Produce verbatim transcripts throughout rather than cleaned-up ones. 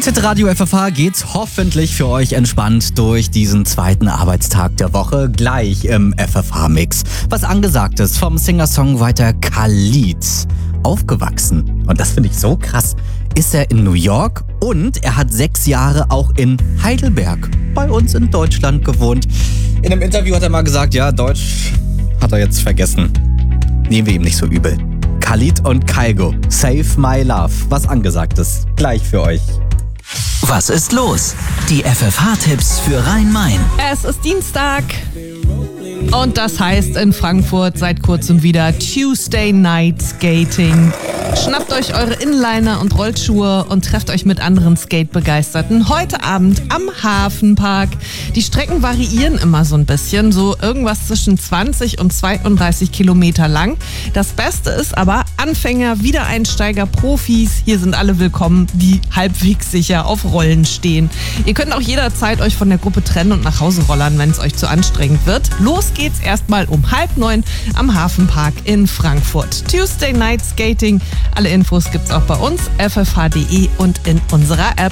Mit Radio F F H geht's hoffentlich für euch entspannt durch diesen zweiten Arbeitstag der Woche, gleich im F F H-Mix. Was angesagt ist vom Singer-Songwriter Khalid. Aufgewachsen, und das finde ich so krass, ist er in New York und er hat sechs Jahre auch in Heidelberg bei uns in Deutschland gewohnt. In einem Interview hat er mal gesagt, ja, Deutsch hat er jetzt vergessen. Nehmen wir ihm nicht so übel. Khalid und Kygo, Save My Love, was angesagt ist, gleich für euch. Was ist los? Die F F H-Tipps für Rhein-Main. Es ist Dienstag und das heißt in Frankfurt seit kurzem wieder Tuesday Night Skating. Schnappt euch eure Inliner und Rollschuhe und trefft euch mit anderen Skate-Begeisterten heute Abend am Hafenpark. Die Strecken variieren immer so ein bisschen, so irgendwas zwischen zwanzig und zweiunddreißig Kilometer lang. Das Beste ist aber, Anfänger, Wiedereinsteiger, Profis, hier sind alle willkommen, die halbwegs sicher auf Rollen stehen. Ihr könnt auch jederzeit euch von der Gruppe trennen und nach Hause rollern, wenn es euch zu anstrengend wird. Los geht's erstmal um halb neun am Hafenpark in Frankfurt. Tuesday Night Skating. Alle Infos gibt's auch bei uns, f f h punkt d e und in unserer App.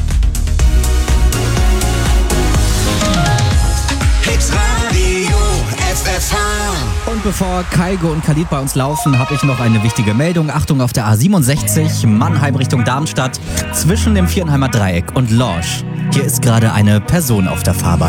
Hits Radio F F H. Und bevor Kygo und Khalid bei uns laufen, habe ich noch eine wichtige Meldung. Achtung auf der A siebenundsechzig, Mannheim Richtung Darmstadt, zwischen dem Vierenheimer Dreieck und Lorsch. Hier ist gerade eine Person auf der Fahrbahn.